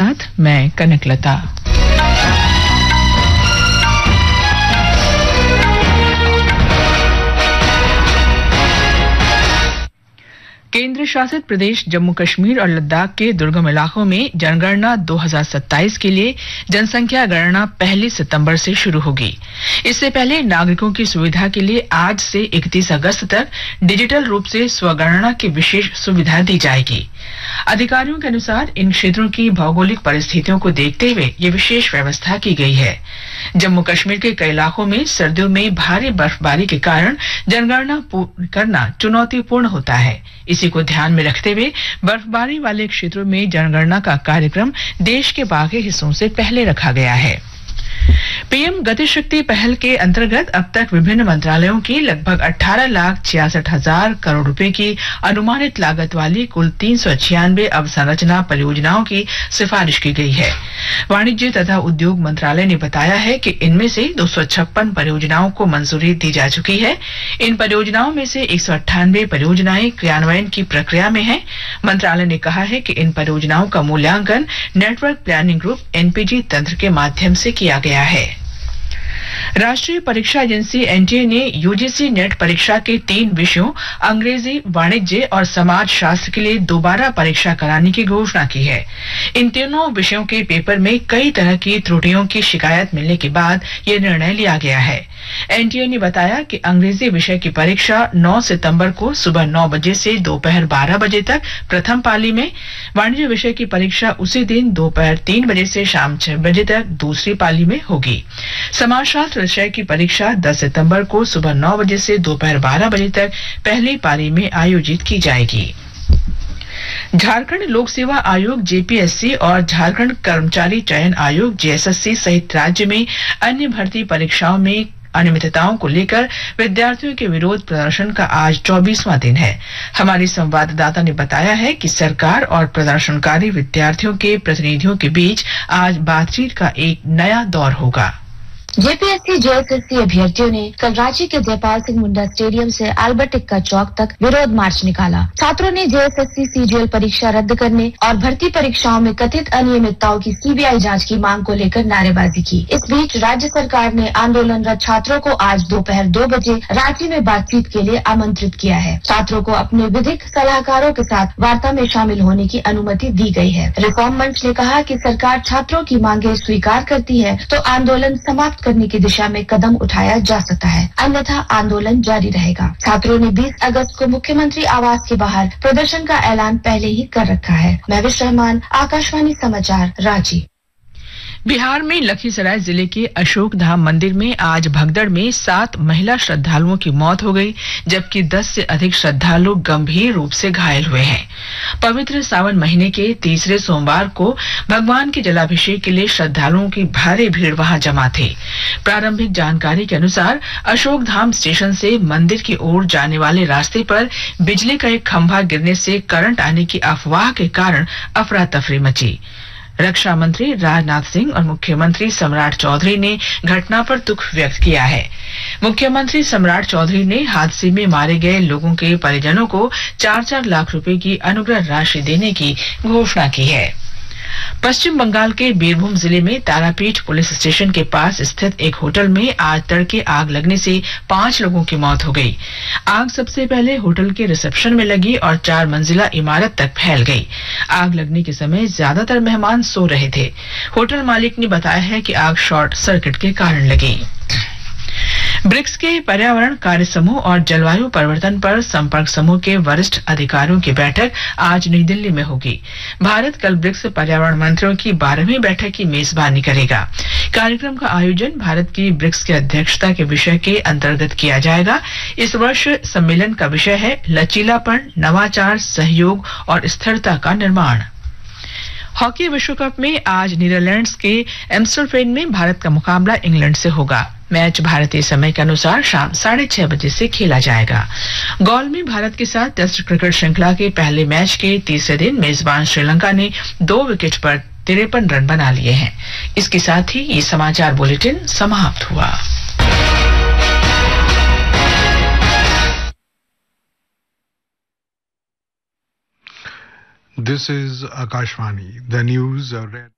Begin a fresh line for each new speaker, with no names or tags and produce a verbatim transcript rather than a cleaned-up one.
साथ मैं कनकलता। केंद्र शासित प्रदेश जम्मू कश्मीर और लद्दाख के दुर्गम इलाकों में जनगणना दो हज़ार सत्ताईस के लिए जनसंख्या गणना पहली सितंबर से शुरू होगी। इससे पहले नागरिकों की सुविधा के लिए आज से इकतीस अगस्त तक डिजिटल रूप से स्वगणना की विशेष सुविधा दी जाएगी। अधिकारियों के अनुसार इन क्षेत्रों की भौगोलिक परिस्थितियों को देखते हुए ये विशेष व्यवस्था की गई है। जम्मू कश्मीर के कई इलाकों में सर्दियों में भारी बर्फबारी के कारण जनगणना करना चुनौतीपूर्ण होता है। इसी को ध्यान में रखते हुए बर्फबारी वाले क्षेत्रों में जनगणना का कार्यक्रम देश के बाकी हिस्सों से पहले रखा गया है। पीएम गति शक्ति पहल के अंतर्गत अब तक विभिन्न मंत्रालयों की लगभग अठारह लाख छियासठ हजार करोड़ रुपए की अनुमानित लागत वाली कुल तीन सौ छियानवे अवसंरचना परियोजनाओं की सिफारिश की गई है। वाणिज्य तथा उद्योग मंत्रालय ने बताया है कि इनमें से दो सौ छप्पन परियोजनाओं को मंजूरी दी जा चुकी है। इन परियोजनाओं में से एक सौ अट्ठानवे परियोजनाएं क्रियान्वयन की प्रक्रिया में है। मंत्रालय ने कहा है कि इन परियोजनाओं का मूल्यांकन नेटवर्क प्लानिंग ग्रुप एनपीजी तंत्र के माध्यम से किया गया है। राष्ट्रीय परीक्षा एजेंसी एनटीए ने यूजीसी नेट परीक्षा के तीन विषयों अंग्रेजी, वाणिज्य और समाज शास्त्र के लिए दोबारा परीक्षा कराने की घोषणा की है। इन तीनों विषयों के पेपर में कई तरह की त्रुटियों की शिकायत मिलने के बाद यह निर्णय लिया गया है। एनटीए ने बताया कि अंग्रेजी विषय की परीक्षा नौ सितंबर को सुबह नौ बजे से दोपहर बारह बजे तक प्रथम पाली में, वाणिज्य विषय की परीक्षा उसी दिन दोपहर तीन बजे से शाम छह बजे तक दूसरी पाली में होगी। समाजशास्त्र विषय की परीक्षा दस सितंबर को सुबह नौ बजे से दोपहर बारह बजे तक पहली पाली में आयोजित की जाएगी। झारखंड लोक सेवा आयोग जेपीएससी और झारखंड कर्मचारी चयन आयोग जेएसएससी सहित राज्य में अन्य भर्ती परीक्षाओं में अनियमितताओं को लेकर विद्यार्थियों के विरोध प्रदर्शन का आज चौबीसवां दिन है। हमारी संवाददाता ने बताया है कि सरकार और प्रदर्शनकारी विद्यार्थियों के प्रतिनिधियों के बीच आज बातचीत का एक नया दौर होगा।
जेपीएससी जेएसएससी अभ्यर्थियों ने कल रांची के जयपाल सिंह मुंडा स्टेडियम से अल्बर्ट एक्का चौक तक विरोध मार्च निकाला। छात्रों ने जेएसएससी सीजीएल परीक्षा रद्द करने और भर्ती परीक्षाओं में कथित अनियमितताओं की सीबीआई जांच की मांग को लेकर नारेबाजी की। इस बीच राज्य सरकार ने आंदोलनरत छात्रों को आज दोपहर दो बजे रांची में बातचीत के लिए आमंत्रित किया है। छात्रों को अपने विधिक सलाहकारों के साथ वार्ता में शामिल होने की अनुमति दी गई है। रिफॉर्म मंच ने कहा कि सरकार छात्रों की मांगे स्वीकार करती है तो आंदोलन समाप्त करने की दिशा में कदम उठाया जा सकता है, अन्यथा आंदोलन जारी रहेगा। छात्रों ने बीस अगस्त को मुख्यमंत्री आवास के बाहर प्रदर्शन का ऐलान पहले ही कर रखा है। महविश रहमान, आकाशवाणी समाचार, रांची।
बिहार में लखीसराय जिले के अशोक धाम मंदिर में आज भगदड़ में सात महिला श्रद्धालुओं की मौत हो गई, जबकि दस से अधिक श्रद्धालु गंभीर रूप से घायल हुए हैं। पवित्र सावन महीने के तीसरे सोमवार को भगवान के जलाभिषेक के लिए श्रद्धालुओं की भारी भीड़ वहां जमा थी। प्रारंभिक जानकारी के अनुसार अशोक धाम स्टेशन से मंदिर की ओर जाने वाले रास्ते पर बिजली का एक खंभा गिरने से करंट आने की अफवाह के कारण अफरा तफरी मची। रक्षा मंत्री राजनाथ सिंह और मुख्यमंत्री सम्राट चौधरी ने घटना पर दुख व्यक्त किया है। मुख्यमंत्री सम्राट चौधरी ने हादसे में मारे गए लोगों के परिजनों को चार चार लाख रुपए की अनुग्रह राशि देने की घोषणा की है। पश्चिम बंगाल के बीरभूम जिले में तारापीठ पुलिस स्टेशन के पास स्थित एक होटल में आज तड़के आग लगने से पांच लोगों की मौत हो गई। आग सबसे पहले होटल के रिसेप्शन में लगी और चार मंजिला इमारत तक फैल गई। आग लगने के समय ज्यादातर मेहमान सो रहे थे। होटल मालिक ने बताया है कि आग शॉर्ट सर्किट के कारण लगी। ब्रिक्स के पर्यावरण कार्य समूह और जलवायु परिवर्तन पर संपर्क समूह के वरिष्ठ अधिकारियों की बैठक आज नई दिल्ली में होगी। भारत कल ब्रिक्स पर्यावरण मंत्रियों की बारहवीं बैठक की मेजबानी करेगा। कार्यक्रम का आयोजन भारत की ब्रिक्स की अध्यक्षता के विषय के अंतर्गत किया जाएगा। इस वर्ष सम्मेलन का विषय है लचीलापन, नवाचार, सहयोग और स्थिरता का निर्माण। हॉकी विश्व कप में आज नीदरलैंड्स के एम्स्टरवेन में भारत का मुकाबला इंग्लैंड से होगा। मैच भारतीय समय के अनुसार शाम साढ़े छह बजे से खेला जाएगा। गॉल में भारत के साथ टेस्ट क्रिकेट श्रृंखला के पहले मैच के तीसरे दिन मेजबान श्रीलंका ने दो विकेट पर तिरपन रन बना लिए हैं। इसके साथ ही ये समाचार बुलेटिन समाप्त हुआ।
This is Akashvani. The news are read.